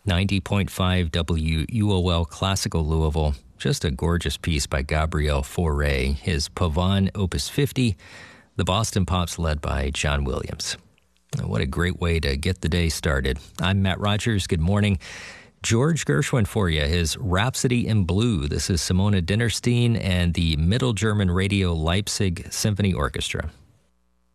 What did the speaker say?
90.5 WUOL Classical Louisville. Just a gorgeous piece by Gabriel Fauré, his Pavane Opus 50, the Boston Pops led by John Williams. What a great way to get the day started. I'm Matt Rogers. Good morning. George Gershwin for you, his Rhapsody in Blue. This is Simona Dinnerstein and the Middle German Radio Leipzig Symphony Orchestra.